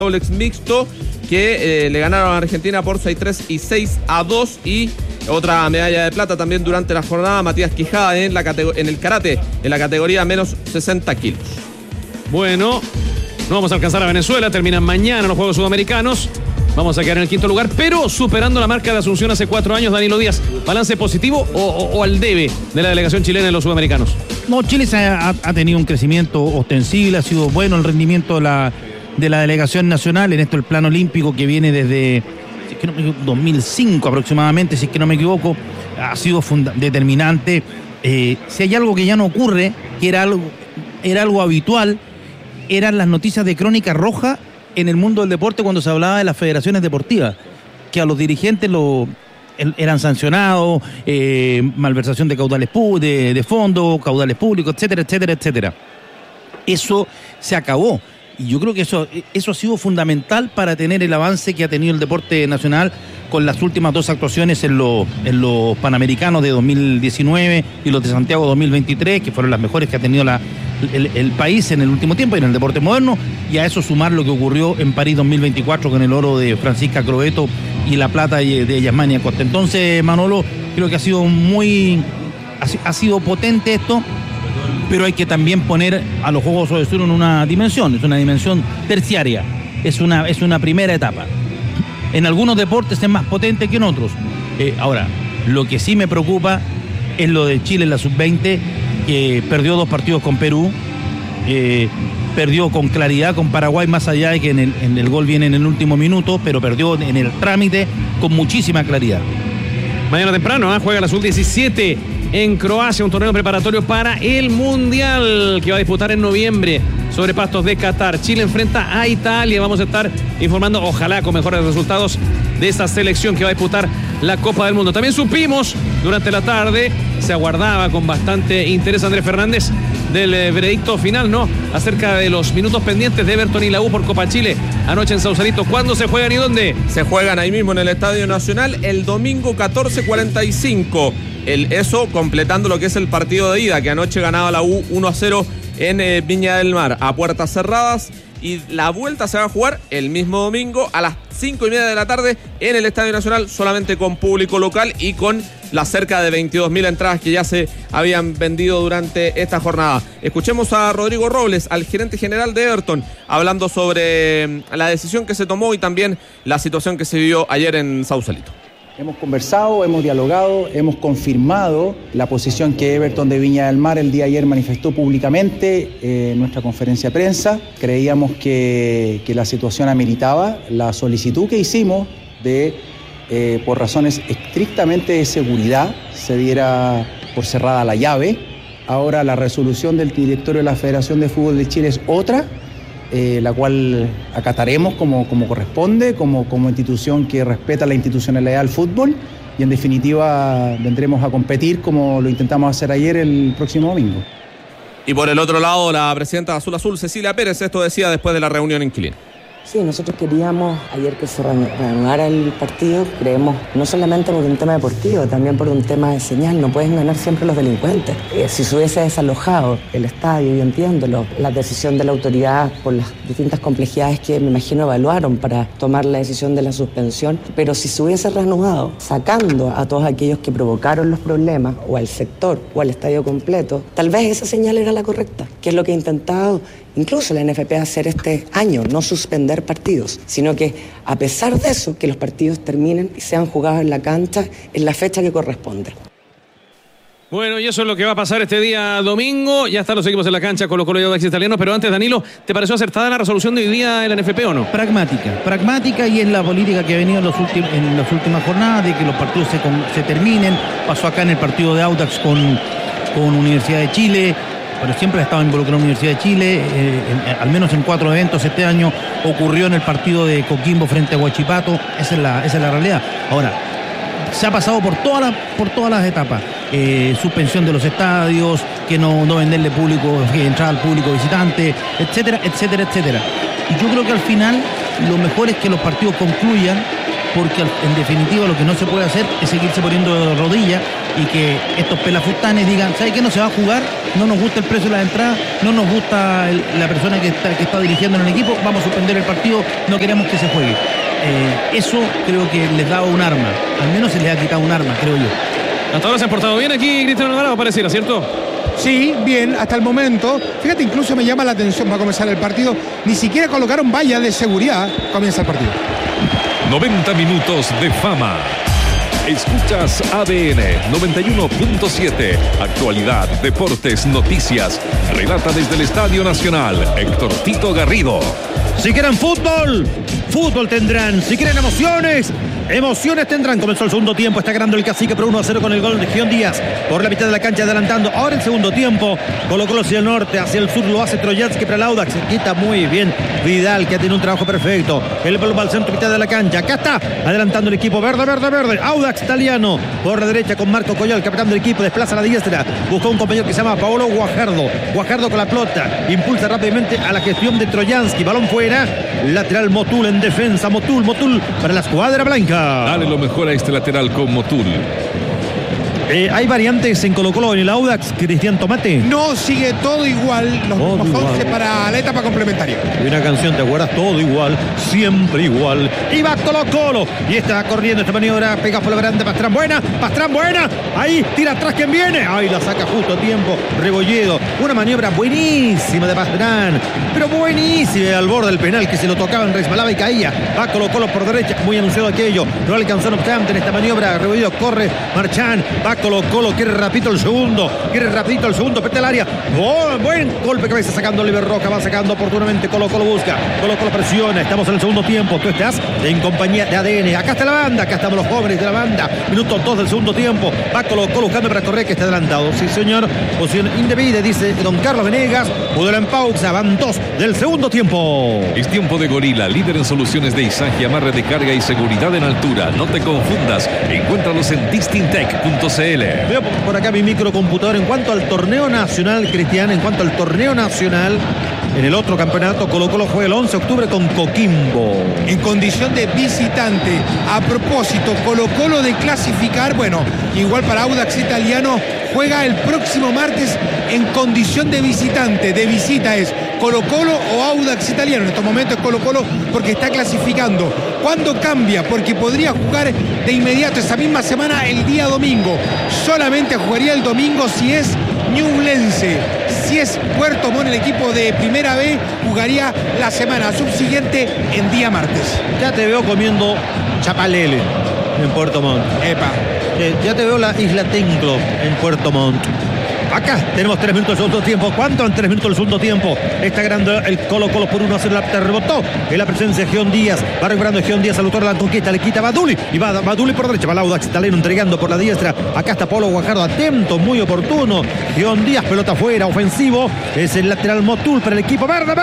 dobles mixto que le ganaron a Argentina por 6-3 y 6-2, y otra medalla de plata también durante la jornada, Matías Quijada en el karate, en la categoría menos 60 kilos. Bueno, no vamos a alcanzar a Venezuela, terminan mañana los Juegos Sudamericanos. Vamos a quedar en el quinto lugar, pero superando la marca de Asunción hace 4 años. Danilo Díaz, ¿balance positivo o al debe de la delegación chilena en los Sudamericanos? No, Chile ha tenido un crecimiento ostensible, ha sido bueno el rendimiento de la delegación nacional en esto, el plano olímpico que viene desde 2005 aproximadamente, si es que no me equivoco, ha sido determinante. Si hay algo que ya no ocurre, que era algo habitual, eran las noticias de crónica roja en el mundo del deporte cuando se hablaba de las federaciones deportivas, que a los dirigentes eran sancionados, malversación de caudales de fondos, caudales públicos, etcétera, etcétera, etcétera. Eso se acabó. Y yo creo que eso ha sido fundamental para tener el avance que ha tenido el deporte nacional con las últimas 2 actuaciones en los Panamericanos de 2019 y los de Santiago 2023, que fueron las mejores que ha tenido el país en el último tiempo y en el deporte moderno, y a eso sumar lo que ocurrió en París 2024 con el oro de Francisca Crobeto y la plata de Yasmania Costa. Entonces, Manolo, creo que ha sido potente esto, pero hay que también poner a los Juegos del Sur en una dimensión, es una dimensión terciaria, es una primera etapa. En algunos deportes es más potente que en otros. Ahora, lo que sí me preocupa es lo de Chile en la sub-20, que perdió 2 partidos con Perú, perdió con claridad con Paraguay, más allá de que en el gol viene en el último minuto, pero perdió en el trámite con muchísima claridad. Mañana temprano juega la sub-17 en Croacia, un torneo preparatorio para el Mundial que va a disputar en noviembre sobre pastos de Qatar. Chile enfrenta a Italia. Vamos a estar informando, ojalá con mejores resultados, de esa selección que va a disputar la Copa del Mundo. También supimos durante la tarde, se aguardaba con bastante interés, Andrés Fernández, del veredicto final, ¿no?, acerca de los minutos pendientes de Everton y la U por Copa Chile anoche en Sausalito. ¿Cuándo se juegan y dónde? Se juegan ahí mismo en el Estadio Nacional el domingo 14:45. Eso completando lo que es el partido de ida, que anoche ganaba la U 1-0 en Viña del Mar a puertas cerradas, y la vuelta se va a jugar el mismo domingo a las 5:30 de la tarde en el Estadio Nacional, solamente con público local y con las cerca de 22.000 entradas que ya se habían vendido durante esta jornada. Escuchemos a Rodrigo Robles, al gerente general de Everton, hablando sobre la decisión que se tomó y también la situación que se vivió ayer en Sausalito. Hemos conversado, hemos dialogado, hemos confirmado la posición que Everton de Viña del Mar el día de ayer manifestó públicamente en nuestra conferencia de prensa. Creíamos que la situación ameritaba la solicitud que hicimos de, por razones estrictamente de seguridad, se diera por cerrada la llave. Ahora la resolución del directorio de la Federación de Fútbol de Chile es otra, la cual acataremos como corresponde, como institución que respeta la institucionalidad del fútbol, y en definitiva vendremos a competir como lo intentamos hacer ayer el próximo domingo. Y por el otro lado, la presidenta de Azul Azul, Cecilia Pérez, esto decía después de la reunión en Quilín. Sí, nosotros queríamos ayer que se reanudara el partido, creemos, no solamente por un tema deportivo, también por un tema de señal. No pueden ganar siempre los delincuentes. Si se hubiese desalojado el estadio, yo entiendo la decisión de la autoridad por las distintas complejidades que me imagino evaluaron para tomar la decisión de la suspensión, pero si se hubiese reanudado, sacando a todos aquellos que provocaron los problemas, o al sector, o al estadio completo, tal vez esa señal era la correcta, que es lo que ha intentado incluso la NFP hacer este año, no suspender partidos, sino que a pesar de eso, que los partidos terminen y sean jugados en la cancha en la fecha que corresponde. Bueno, y eso es lo que va a pasar este día domingo. Ya están los equipos en la cancha, Colo-Colo y Audax Italiano. Pero antes, Danilo, ¿te pareció acertada la resolución de hoy día de la NFP o no? Pragmática, y es la política que ha venido en las últimas jornadas, de que los partidos se terminen. Pasó acá en el partido de Audax con Universidad de Chile, pero siempre ha estado involucrado en la Universidad de Chile, al menos en 4 eventos este año. Ocurrió en el partido de Coquimbo frente a Huachipato. Esa es la realidad. Ahora, se ha pasado por todas las etapas. Suspensión de los estadios, que no venderle entrada al público visitante, etcétera, etcétera, etcétera. Y yo creo que al final lo mejor es que los partidos concluyan porque en definitiva lo que no se puede hacer es seguirse poniendo de rodillas y que estos pelafutanes digan, ¿sabe qué? No se va a jugar, no nos gusta el precio de la entrada, no nos gusta la persona que está dirigiendo en el equipo, vamos a suspender el partido, no queremos que se juegue. Eso creo que les da un arma, al menos se les ha quitado un arma, creo yo. Hasta ahora se han portado bien aquí Cristiano Alvarado, pareciera, ¿cierto? Sí, bien, hasta el momento. Fíjate, incluso me llama la atención para comenzar el partido. Ni siquiera colocaron valla de seguridad. Comienza el partido. 90 minutos de fama. Escuchas ADN 91.7. Actualidad, deportes, noticias. Relata desde el Estadio Nacional Héctor Tito Garrido. Si quieren fútbol, fútbol tendrán. Si quieren emociones, emociones tendrán. Comenzó el segundo tiempo, está ganando el Cacique por 1-0 con el gol de Gion Díaz por la mitad de la cancha, adelantando. Ahora el segundo tiempo, Colo-Colo hacia el norte, hacia el sur lo hace Trojansky para el Audax. Se quita muy bien Vidal, que ha tenido un trabajo perfecto. El balón va al centro, mitad de la cancha. Acá está, adelantando el equipo verde. Audax italiano por la derecha con Marco Collao, el capitán del equipo, desplaza a la diestra. Buscó un compañero que se llama Paolo Guajardo. Guajardo con la pelota, impulsa rápidamente a la gestión de Trojansky. Balón fuera, lateral Motul en defensa. Motul para la escuadra blanca. Dale lo mejor a este lateral con Motul. ¿Hay variantes en Colo-Colo en el Audax, Cristian Tomate? No, sigue todo igual. Los mismos 11 para la etapa complementaria. Y una canción, ¿te acuerdas? Todo igual, siempre igual. Y va Colo-Colo. Y está corriendo esta maniobra. Pega por la veranda. Pastrán buena. Ahí, tira atrás quien viene. Ahí la saca justo a tiempo. Rebolledo. Una maniobra buenísima de Pastrán. Pero buenísima al borde del penal, que se lo tocaban, resbalaba y caía. Va Colo-Colo por derecha. Muy anunciado aquello. No alcanzó, no obstante, en esta maniobra. Rebolledo corre. Marchán. Va Colo-Colo, quiere rapidito el segundo, pete al área. Buen golpe que va sacando Oliver Roca, va sacando oportunamente. Colo-Colo busca, Colo-Colo presiona. Estamos en el segundo tiempo, tú estás en compañía de ADN. Acá está la banda, acá estamos los jóvenes de la banda. Minuto 2 del segundo tiempo. Va Colo-Colo buscando para correr, que está adelantado. Sí, señor, posición indebida, dice don Carlos Venegas. Modelo en pausa, van 2 del segundo tiempo. Es tiempo de Gorila, líder en soluciones de izaje, amarre de carga y seguridad en altura. No te confundas, encuéntralos en distintech.cl. Veo por acá mi microcomputador. En cuanto al torneo nacional, Cristian, en el otro campeonato, Colo-Colo juega el 11 de octubre con Coquimbo. En condición de visitante. A propósito, Colo-Colo de clasificar, bueno, igual para Audax italiano, juega el próximo martes en condición de visitante. De visita es Colo-Colo o Audax italiano. En estos momentos es Colo-Colo porque está clasificando. ¿Cuándo cambia? Porque podría jugar de inmediato esa misma semana el día domingo. Solamente jugaría el domingo si es Ñublense. Si es Puerto Montt, el equipo de Primera B, jugaría la semana subsiguiente en día martes. Ya te veo comiendo chapalele en Puerto Montt. Epa. Ya te veo la Isla Tenclo en Puerto Montt. Acá tenemos 3 minutos del segundo tiempo. ¿Cuánto en 3 minutos del segundo tiempo? Está ganando el Colo-Colo por 1-0. La rebotó en la presencia de Gion Díaz. Va recuperando Gion Díaz al autor de la conquista. Le quita Baduli. Y va Baduli por derecha. Va Audax italiano entregando por la diestra. Acá está Polo Guajardo atento, muy oportuno. Gion Díaz, pelota afuera, ofensivo. Es el lateral Motul para el equipo verde.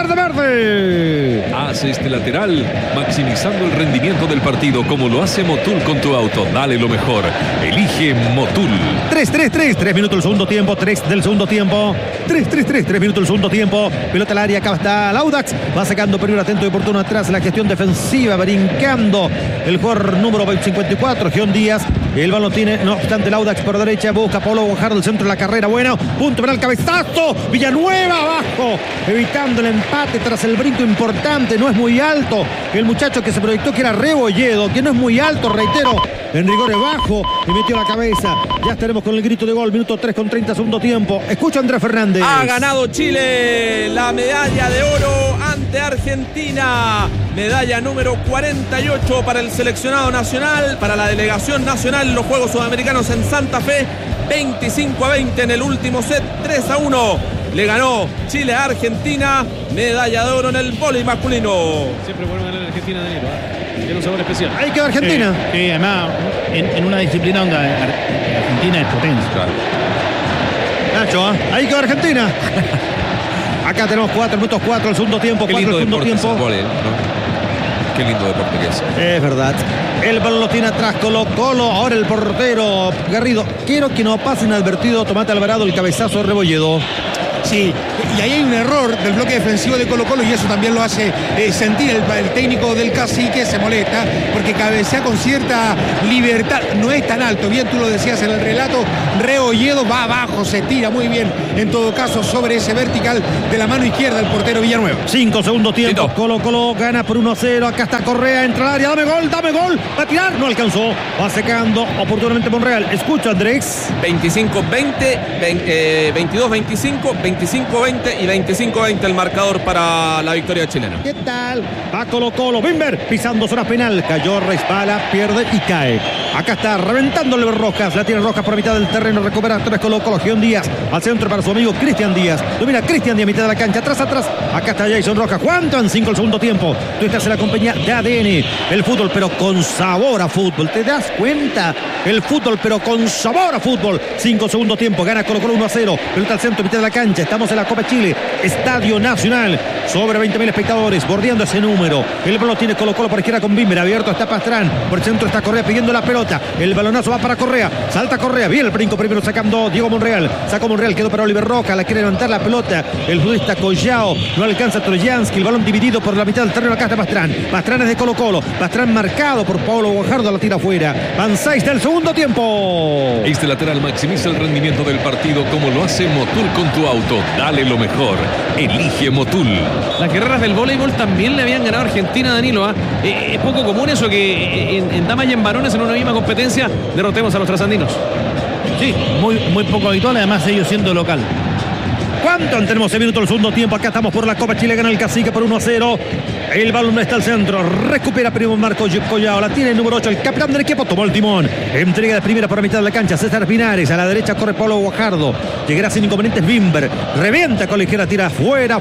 Hace este lateral maximizando el rendimiento del partido como lo hace Motul con tu auto. Dale lo mejor. Elige Motul. 3 minutos del segundo tiempo. 3 del segundo tiempo. 3 minutos del segundo tiempo. Pelota al área, acá está el Audax. Va sacando peligro atento y oportuno atrás. La gestión defensiva, brincando el jugador número 54, Gion Díaz. El balón tiene, no obstante, el Audax por derecha. Busca Pablo Guajardo, el centro de la carrera. Bueno, punto penal, cabezazo. Villanueva abajo, evitando el empate tras el brinco importante. No es muy alto. El muchacho que se proyectó que era Rebolledo, que no es muy alto, reitero. En rigor es bajo y metió la cabeza. Ya estaremos con el grito de gol. Minuto 3 con 30 segundo tiempo. Escucha a Andrés Fernández. Ha ganado Chile la medalla de oro ante Argentina. Medalla número 48 para el seleccionado nacional, para la delegación nacional en los Juegos Sudamericanos en Santa Fe. 25-20 en el último set. 3-1. Le ganó Chile a Argentina. Medalla de oro en el vóley masculino. Siempre bueno ganar Argentina, Danilo. Tiene un sabor especial. Ahí queda Argentina. Además, en una disciplina donde Argentina es potencia. Claro. Nacho, ahí queda Argentina. Acá tenemos 4 minutos 4 el segundo tiempo. Qué 4 lindo el segundo deporte tiempo. es el vóley, ¿no? Qué lindo deporte que es. Es verdad. El balón lo tiene atrás Colo-Colo. Ahora el portero Garrido. Quiero que no pase inadvertido Tomate Alvarado el cabezazo de Rebolledo. Sí, y ahí hay un error del bloque defensivo de Colo-Colo y eso también lo hace sentir el técnico del Cacique, se molesta porque cabecea con cierta libertad, no es tan alto, bien tú lo decías en el relato, Rebolledo va abajo, se tira muy bien en todo caso sobre ese vertical de la mano izquierda del portero Villanueva. 5 segundos tiempo, Tito. Colo-Colo gana por 1-0, acá está Correa, entra al área, dame gol, va a tirar, no alcanzó, va secando oportunamente Monreal, escucha Andrés. 25-20, 22-25, 25-20 y 25-20 el marcador para la victoria chilena. ¿Qué tal? Va Colo-Colo, Bimber pisando zona penal, cayó, resbala, pierde y cae. Acá está reventándole Rojas, la tiene Rojas por mitad del terreno, recupera otra vez Colo-Colo, Gion Díaz, al centro para su amigo Cristian Díaz, domina Cristian Díaz, mitad de la cancha, atrás, acá está Jason Rojas, cuentan 5 el segundo tiempo, tú estás en la compañía de ADN, el fútbol pero con sabor a fútbol, ¿te das cuenta? El fútbol pero con sabor a fútbol, 5 segundo tiempo, gana Colo-Colo 1-0, pelota al centro, mitad de la cancha, estamos en la Copa Chile, Estadio Nacional, sobre 20.000 espectadores, bordeando ese número, el balón tiene Colo-Colo por izquierda con Bimber, abierto está Pastrán, por el centro está Correa pidiendo la pelota, el balonazo va para Correa, salta Correa, bien el brinco primero sacando Diego Monreal, sacó Monreal, quedó para Oliver Rojas, la quiere levantar la pelota, el futbolista Collao, no alcanza Trojansky, el balón dividido por la mitad del terreno, acá está Pastrán es de Colo-Colo, Pastrán marcado por Paulo Guajardo, la tira afuera, van 6 del segundo tiempo. Este lateral maximiza el rendimiento del partido como lo hace Motul con tu auto. Dale lo mejor. Elige Motul. Las guerreras del voleibol también le habían ganado a Argentina, Danilo. Es poco común eso que en damas y en varones en una misma competencia derrotemos a los trasandinos. Sí, muy poco habitual, además ellos siendo local. ¿Cuánto? Tenemos 11 minutos del segundo tiempo. Acá estamos por la Copa Chile. Gana el Cacique por 1-0. El balón no está al centro. Recupera primo Marco Collao. La tiene el número 8. El capitán del equipo tomó el timón. Entrega de primera por la mitad de la cancha. César Pinares. A la derecha corre Paulo Guajardo. Llegará sin inconvenientes Bimber. Revienta con la izquierda. Tira fuera.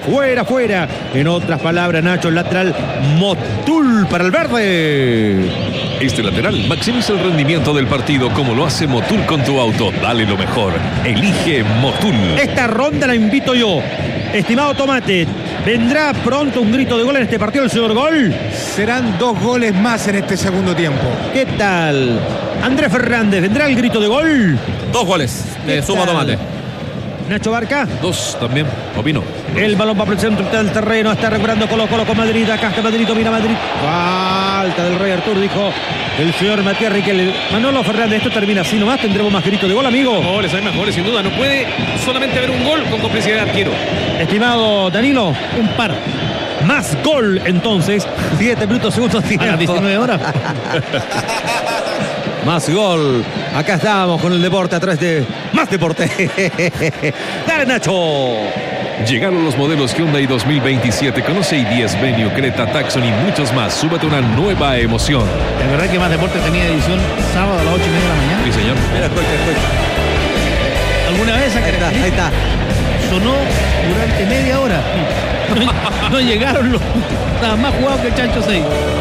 En otras palabras, Nacho, el lateral Motul para el verde. Este lateral maximiza el rendimiento del partido como lo hace Motul con tu auto. Dale lo mejor. Elige Motul. Esta ronda la invito yo. Estimado Tomate, ¿vendrá pronto un grito de gol en este partido el señor Gol? Serán 2 goles más en este segundo tiempo. ¿Qué tal? Andrés Fernández, ¿vendrá el grito de gol? 2 goles de suma Tomate. Nacho Barca. 2 también, opino. El balón va por el centro del terreno, está recuperando Colo-Colo con Madrid, acá está Madrid, domina Madrid. Falta del Rey Artur, dijo el señor Matías Riquel. Manolo Fernández, esto termina así nomás, tendremos más grito de gol, amigo. Goles, hay más goles sin duda, no puede solamente haber un gol con complicidad de arquero. Estimado Danilo, Un par. más gol entonces, 7 minutos segundos A tiempo. las 19 horas. Más gol. Acá estamos con el deporte a través de más deporte. Dale, Nacho. Llegaron los modelos Hyundai 2027. Conoce i10, Venue, Creta, Taxon y muchos más. Súbete a una nueva emoción. La verdad que Más Deporte tenía edición sábado a las 8:30 de la mañana. Sí, señor. Mira, escucha. ¿Alguna vez esa característica Ahí está. sonó durante media hora? No llegaron los... Estaba más jugado que el Chancho 6.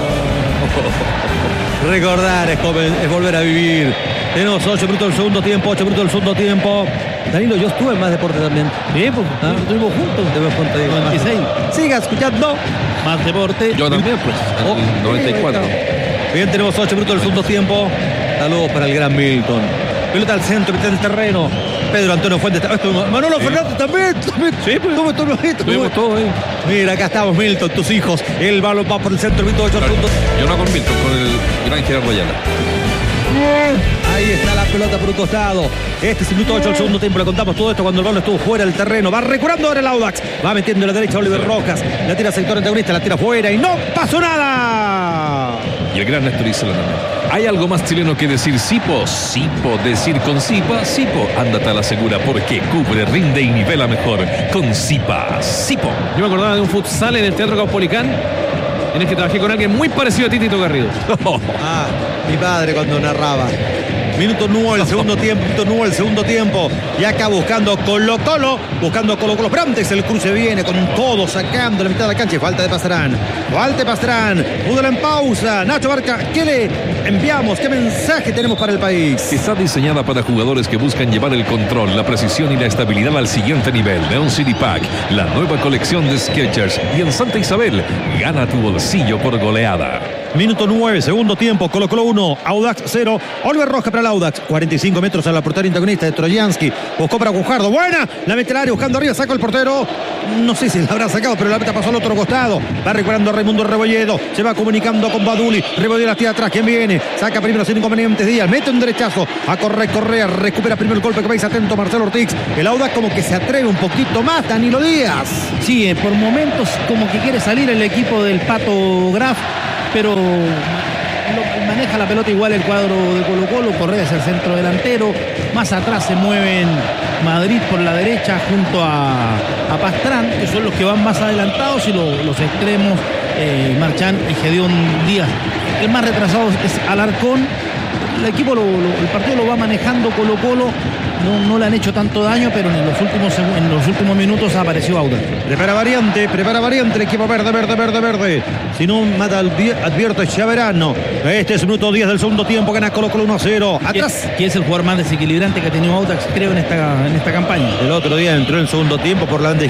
Recordar es volver a vivir. Tenemos 8 minutos del segundo tiempo, Danilo, yo estuve en Más Deporte también. Sí, pues estuvimos juntos. Estuvimos juntos, digo, 96. Siga escuchando. Más Deporte. Yo también, pues, en el 94. Bien, tenemos 8 minutos del segundo tiempo. Saludos para el gran Milton. Pelota al centro, mitad del terreno. Pedro Antonio Fuentes. Manolo Fernández también. Sí, pues. Tuvimos todo ahí. Mira, acá estamos, Milton, tus hijos. El balón va por el centro, minuto 8 puntos. Yo no con Milton, con el gran Gerardo Ayala. Ahí está la pelota por un costado. Este es el minuto 8 del segundo tiempo. Le contamos todo esto cuando el balón estuvo fuera del terreno. Va recuperando ahora el Audax. Va metiendo a la derecha Oliver Rojas. La tira sector antagonista, la tira fuera y no pasó nada. Y el gran Néstor Isela también. ¿Hay algo más chileno que decir Sipo? Sipo, decir con Sipa, Sipo. Ándate a la segura porque cubre, rinde y nivela mejor con Sipa. Sipo. Yo me acordaba de un futsal en el Teatro Caupolicán en el que trabajé con alguien muy parecido a Titito Garrido. Ah, mi padre cuando narraba. Minuto 9 el segundo tiempo. Y acá buscando Colo-Colo. Pero antes el cruce viene con todo, sacando la mitad de la cancha. Y falta de Pastrán. Fútbol en pausa. Nacho Barca, ¿qué le enviamos? ¿Qué mensaje tenemos para el país? Está diseñada para jugadores que buscan llevar el control, la precisión y la estabilidad al siguiente nivel. Neon City Pack, la nueva colección de Skechers. Y en Santa Isabel, gana tu bolsillo por goleada. Minuto 9, segundo tiempo. Colo-Colo 1, Audax 0. Oliver Rojas para el Audax. 45 metros a la portería antagonista de Trojansky. Buscó para Guajardo. Buena. La mete al área buscando arriba. Saca el portero. No sé si la habrá sacado, pero la meta pasó al otro costado. Va recuperando Raimundo Rebolledo. Se va comunicando con Baduli. Rebolledo la tira atrás. ¿Quién viene? Saca primero sin inconvenientes Díaz. Mete un derechazo a Correa. Recupera primero el golpe que vais atento Marcelo Ortiz. El Audax como que se atreve un poquito más. Danilo Díaz. Sí, por momentos como que quiere salir el equipo del Pato Graf, pero maneja la pelota igual el cuadro de Colo-Colo. Correa es el centro delantero. Más atrás se mueven Madrid por la derecha junto a Pastrán, que son los que van más adelantados, y los extremos Marchán y Gedeón Díaz. El más retrasado es Alarcón. El equipo, el partido lo va manejando Colo-Colo. No le han hecho tanto daño, pero en los últimos minutos ha aparecido Audax. Prepara variante el equipo verde. Si no mata, advierte Chaverano. Este es el minuto 10 del segundo tiempo. Gana Colo-Colo 1-0. Atrás. Que es el jugador más desequilibrante que ha tenido Audax, creo, en esta campaña. El otro día entró en el segundo tiempo por la